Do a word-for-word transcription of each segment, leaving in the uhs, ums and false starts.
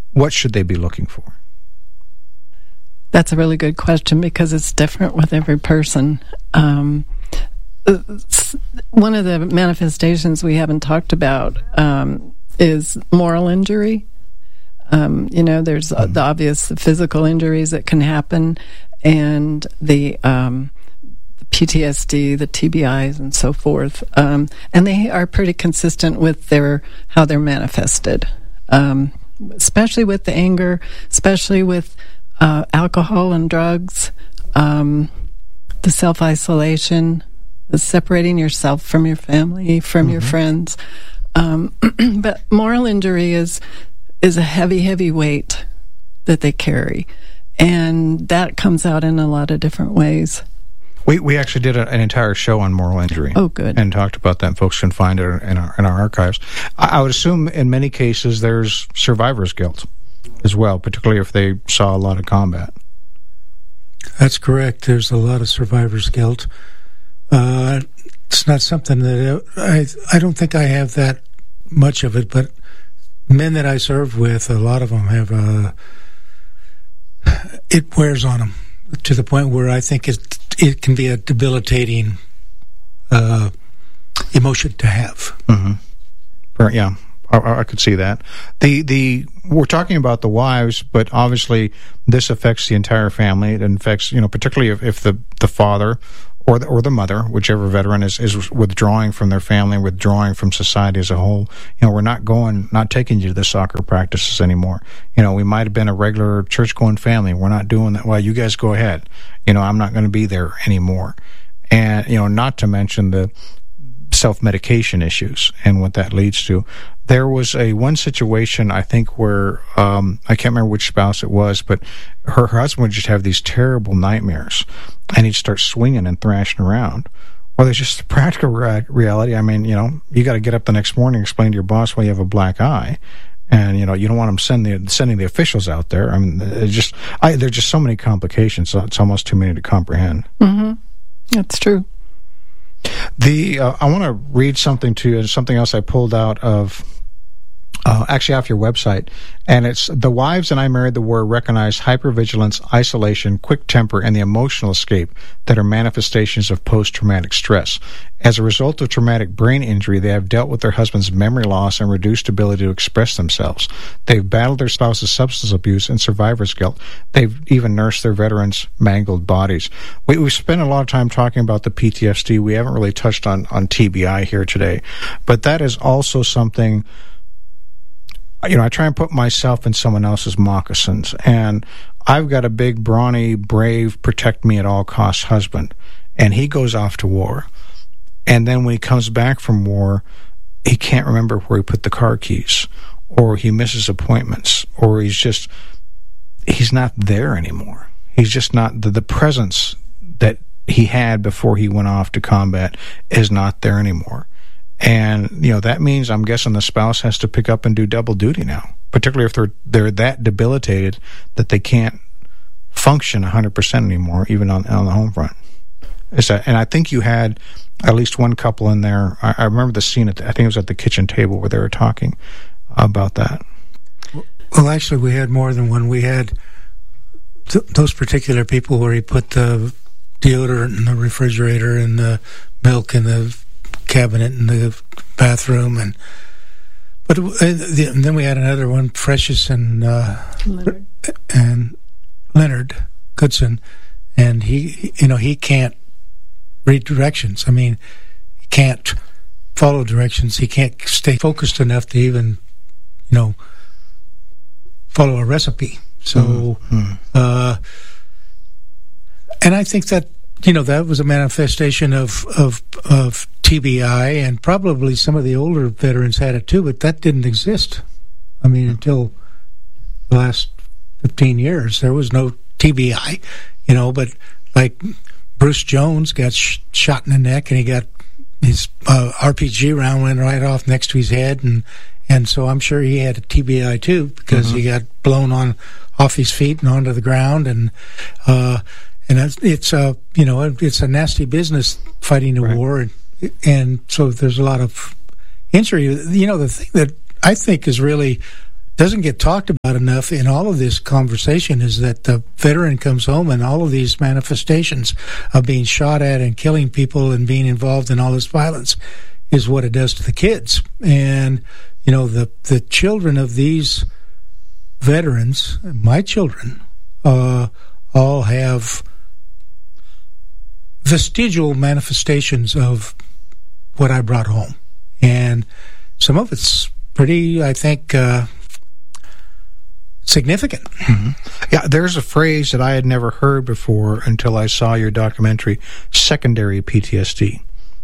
what should they be looking for? That's a really good question because it's different with every person. Um, one of the manifestations we haven't talked about um, is moral injury. Um, you know, there's mm-hmm. the obvious physical injuries that can happen, and the, um, the P T S D, the T B Is, and so forth. Um, and they are pretty consistent with their how they're manifested, um, especially with the anger, especially with uh, alcohol and drugs, um, the self-isolation, the separating yourself from your family, from mm-hmm. your friends. Um, but moral injury is is a heavy, heavy weight that they carry. And that comes out in a lot of different ways. We we actually did a, an entire show on moral injury. Oh, good. And talked about that. And folks can find it in our, in our archives. I, I would assume in many cases there's survivor's guilt as well, particularly if they saw a lot of combat. That's correct. There's a lot of survivor's guilt. Uh, it's not something that I, I don't think I have that much of it, but men that I serve with, a lot of them have a, it wears on them to the point where I think it it can be a debilitating uh, emotion to have. Mm-hmm. Yeah, I, I could see that. The the we're talking about the wives, but obviously this affects the entire family. It affects, you know, particularly if, if the, the father or the, or the mother, whichever veteran is, is withdrawing from their family, withdrawing from society as a whole. You know, we're not going, not taking you to the soccer practices anymore. You know, we might have been a regular church-going family. We're not doing that. Well, you guys go ahead. You know, I'm not going to be there anymore. And, you know, not to mention the self-medication issues and what that leads to. There was a one situation, I think, where um, I can't remember which spouse it was, but her, her husband would just have these terrible nightmares, and he'd start swinging and thrashing around. Well, there's just a practical re- reality. I mean, you know, you got to get up the next morning and explain to your boss why you have a black eye, and you know, you don't want them send the, sending the officials out there. I mean, it's just I, there's just so many complications. So it's almost too many to comprehend. Mm-hmm. That's true. The uh, I want to read something to you, something else I pulled out of, uh, actually off your website, and it's the wives and I married the war recognize hypervigilance, isolation, quick temper, and the emotional escape that are manifestations of post-traumatic stress. As a result of traumatic brain injury, they have dealt with their husband's memory loss and reduced ability to express themselves. They've battled their spouse's substance abuse and survivor's guilt. They've even nursed their veterans' mangled bodies. We, we've spent a lot of time talking about the P T S D. We haven't really touched on, on T B I here today, but that is also something. You know, I try and put myself in someone else's moccasins, and I've got a big, brawny, brave, protect me at all costs husband, and he goes off to war. And then when he comes back from war, he can't remember where he put the car keys, or he misses appointments, or he's just, he's not there anymore. He's just not, the, the presence that he had before he went off to combat is not there anymore. And, you know, that means, I'm guessing, the spouse has to pick up and do double duty now, particularly if they're they're that debilitated that they can't function one hundred percent anymore, even on, on the home front. Is that, and I think you had at least one couple in there. I, I remember the scene, at the, I think it was at the kitchen table where they were talking about that. Well, actually, we had more than one. We had th- those particular people where he put the deodorant in the refrigerator and the milk in the cabinet in the bathroom, and but uh, the, and then we had another one, Precious and uh, Leonard. and Leonard Goodson, and he, you know, he can't read directions. I mean, he can't follow directions. He can't stay focused enough to even, you know, follow a recipe. So, mm-hmm. uh, and I think that, you know, that was a manifestation of, of of T B I, and probably some of the older veterans had it too, but that didn't exist. I mean, until the last fifteen years, there was no T B I, you know, but like Bruce Jones got sh- shot in the neck, and he got his uh, R P G round went right off next to his head, and, and so I'm sure he had a T B I too, because mm-hmm. he got blown on off his feet and onto the ground, and uh And it's, it's a, you know, it's a nasty business fighting a right. war, and, and so there's a lot of injury. You know, the thing that I think is really doesn't get talked about enough in all of this conversation is that the veteran comes home and all of these manifestations of being shot at and killing people and being involved in all this violence is what it does to the kids. And, you know, the, the children of these veterans, my children, uh, all have vestigial manifestations of what I brought home. And some of it's pretty, I think, uh, significant. Mm-hmm. Yeah, there's a phrase that I had never heard before until I saw your documentary, secondary P T S D.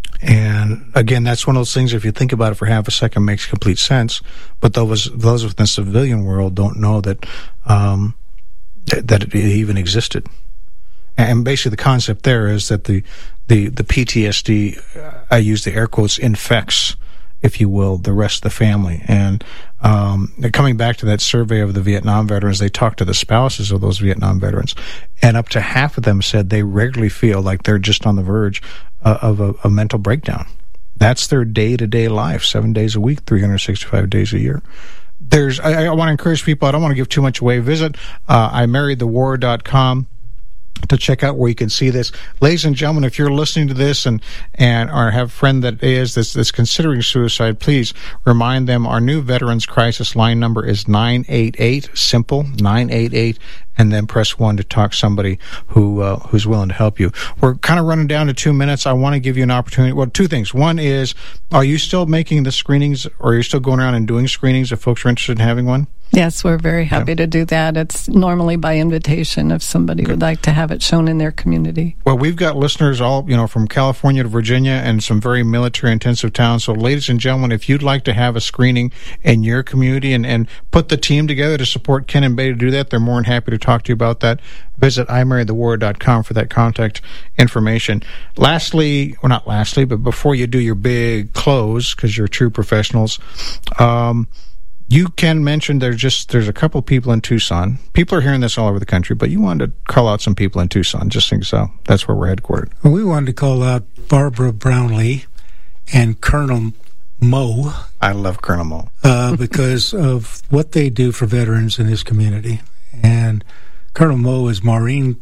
And again, that's one of those things, if you think about it for half a second, makes complete sense. But those those within the civilian world don't know that um, that it even existed. And basically the concept there is that the, the, the P T S D, I use the air quotes, infects, if you will, the rest of the family. And um, coming back to that survey of the Vietnam veterans, they talked to the spouses of those Vietnam veterans, and up to half of them said they regularly feel like they're just on the verge uh, of a, a mental breakdown. That's their day-to-day life, seven days a week, three hundred sixty-five days a year. There's, I, I want to encourage people, I don't want to give too much away. Visit uh, I married the war dot com to check out where you can see this. Ladies and gentlemen, if you're listening to this and and or have a friend that is that's, that's considering suicide, please remind them our new Veterans Crisis line number is nine eight eight, simple, nine eight eight, and then press one to talk to somebody who uh, who's willing to help you. We're kind of running down to two minutes. I want to give you an opportunity. Well, two things. One is, are you still making the screenings, or are you still going around and doing screenings if folks are interested in having one? Yes, we're very happy yeah. to do that. It's normally by invitation if somebody Good. would like to have it shown in their community. Well, we've got listeners all, you know, from California to Virginia and some very military-intensive towns. So, ladies and gentlemen, if you'd like to have a screening in your community and, and put the team together to support Ken and Betty to do that, they're more than happy to talk to you about that. Visit I married the war dot com for that contact information. Lastly, well, not lastly, but before you do your big close, because you're true professionals, um, you can mention there's just there's a couple people in Tucson. People are hearing this all over the country, but you wanted to call out some people in Tucson. Just think so. That's where we're headquartered. Well, we wanted to call out Barbara Brownlee and Colonel Moe. I love Colonel Moe. uh, because of what they do for veterans in this community. And Colonel Moe is Maureen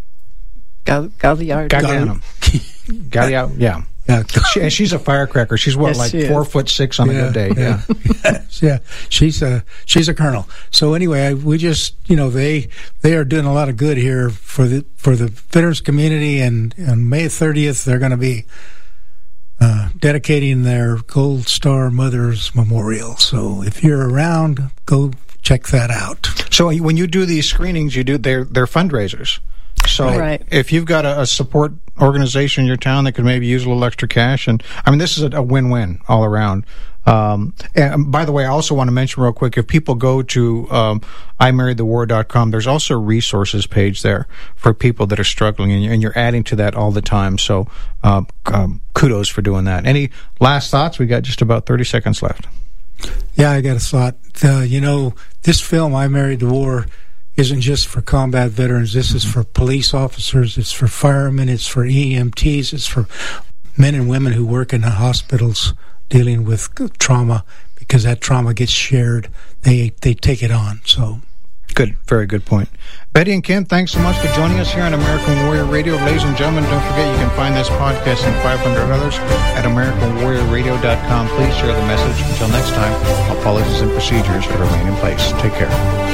Galliard. Galliano. Galliano, yeah. Yeah, she, and she's a firecracker. She's what, yes, like she four is. foot six on yeah, a good day. Yeah, yeah. yeah. She's a she's a colonel. So anyway, we just you know they they are doing a lot of good here for the for the veterans community. And on May thirtieth, they're going to be uh, dedicating their Gold Star Mothers Memorial. So if you're around, go check that out. So when you do these screenings, you do they're they're fundraisers. So right. if you've got a, a support organization in your town that could maybe use a little extra cash, and I mean, this is a, a win-win all around. Um, and by the way, I also want to mention real quick, if people go to um, I married the war dot com, there's also a resources page there for people that are struggling, and you're, and you're adding to that all the time. So uh, um, kudos for doing that. Any last thoughts? We got just about thirty seconds left. Yeah, I got a thought. Uh, you know, this film, I Married the War, isn't just for combat veterans. This is for police officers. It's for firemen. It's for E M Ts. It's for men and women who work in the hospitals dealing with trauma, because that trauma gets shared. They they take it on. So, good, very good point. Betty and Ken, thanks so much for joining us here on American Warrior Radio. Ladies and gentlemen, don't forget you can find this podcast and five hundred others at American Warrior Radio dot com. Please share the message. Until next time, all policies and procedures remain in place. Take care.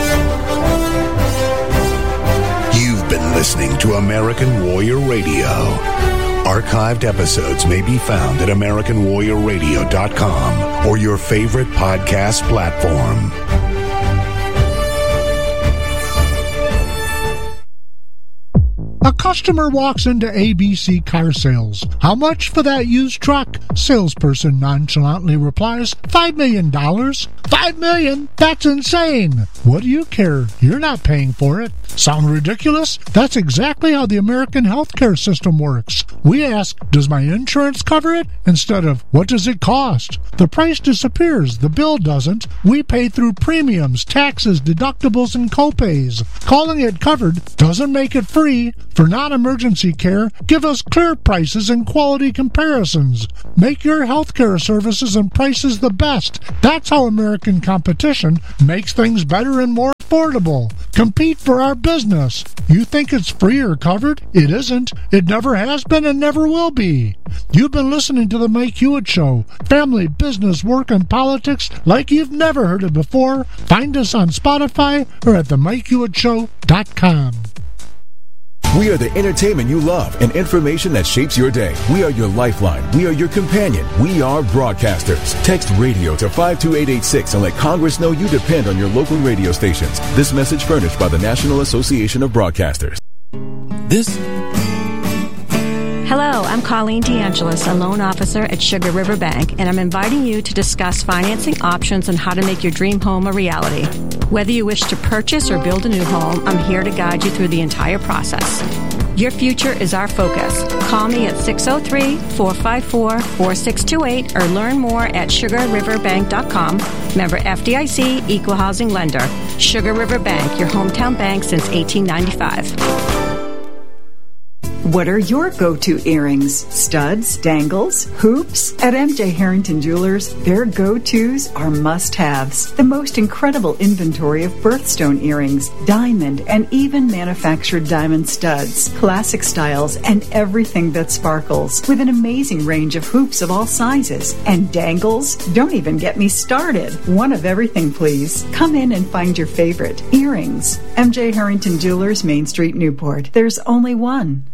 You've been listening to American Warrior Radio. Archived episodes may be found at American Warrior Radio dot com or your favorite podcast platform. A customer walks into A B C Car Sales. How much for that used truck? Salesperson nonchalantly replies, Five million dollars. Five million? That's insane. What do you care? You're not paying for it. Sound ridiculous? That's exactly how the American healthcare system works. We ask, does my insurance cover it? Instead of, what does it cost? The price disappears. The bill doesn't. We pay through premiums, taxes, deductibles, and copays. Calling it covered doesn't make it free. For not non-emergency care, give us clear prices and quality comparisons. Make your healthcare services and prices the best. That's how American Competition makes things better and more affordable. Compete for our business. You think it's free or covered? It isn't. It never has been and never will be. You've been listening to The Mike Hewitt Show. Family, business, work, and politics like you've never heard it before. Find us on Spotify or at the mike hewitt show dot com. We are the entertainment you love and information that shapes your day. We are your lifeline. We are your companion. We are broadcasters. Text radio to five two eight eight six and let Congress know you depend on your local radio stations. This message furnished by the National Association of Broadcasters. This... Hello, I'm Colleen DeAngelis, a loan officer at Sugar River Bank, and I'm inviting you to discuss financing options and how to make your dream home a reality. Whether you wish to purchase or build a new home, I'm here to guide you through the entire process. Your future is our focus. Call me at six oh three, four five four, four six two eight or learn more at sugar river bank dot com. Member F D I C, Equal Housing Lender. Sugar River Bank, your hometown bank since eighteen ninety-five. What are your go-to earrings? Studs, dangles, hoops? At M J Harrington Jewelers, their go-tos are must-haves. The most incredible inventory of birthstone earrings, diamond, and even manufactured diamond studs, classic styles, and everything that sparkles, with an amazing range of hoops of all sizes. And dangles? Don't even get me started. One of everything, please. Come in and find your favorite. Earrings. M J Harrington Jewelers, Main Street, Newport. There's only one.